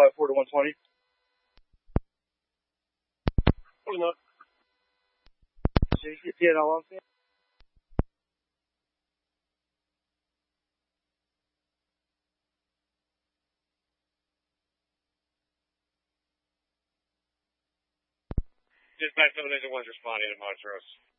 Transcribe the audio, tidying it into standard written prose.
154 to 120. Not. Yeah, how long? Dispatch 7 1 responding to Montrose.